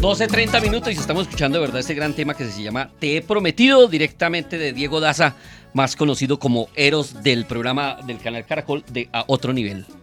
12:30 minutos y estamos escuchando de verdad este gran tema que se llama Te he prometido, directamente de Diego Daza, más conocido como Eros del programa del canal Caracol de A Otro Nivel.